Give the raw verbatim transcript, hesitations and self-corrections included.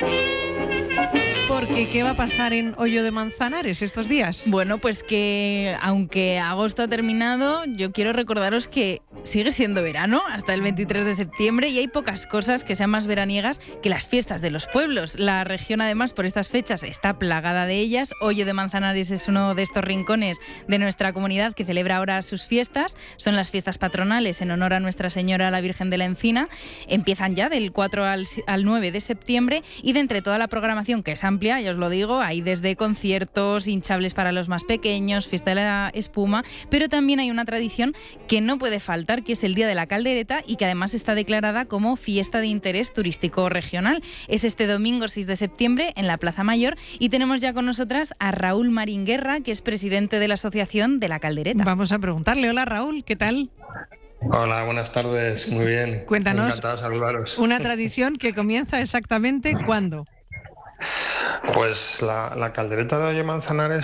Porque, ¿qué va a pasar en Hoyo de Manzanares estos días? Bueno, pues que aunque agosto ha terminado, yo quiero recordaros que sigue siendo verano hasta el veintitrés de septiembre y hay pocas cosas que sean más veraniegas que las fiestas de los pueblos. La región, además, por estas fechas está plagada de ellas. Hoyo de Manzanares es uno de estos rincones de nuestra comunidad que celebra ahora sus fiestas. Son las fiestas patronales en honor a Nuestra Señora la Virgen de la Encina. Empiezan ya del cuatro al nueve de septiembre y de entre toda la programación, que es amplia, ya os lo digo, hay desde conciertos, hinchables para los más pequeños, fiesta de la espuma, pero también hay una tradición que no puede faltar, que es el Día de la Caldereta y que además está declarada como fiesta de interés turístico regional. Es este domingo seis de septiembre en la Plaza Mayor y tenemos ya con nosotras a Raúl Marín Guerra, que es presidente de la Asociación de la Caldereta. Vamos a preguntarle. Hola, Raúl, ¿qué tal? Hola, buenas tardes, muy bien. Cuéntanos. Encantado de saludaros. Una tradición que comienza exactamente ¿cuándo? Pues la, la caldereta de Hoyo Manzanares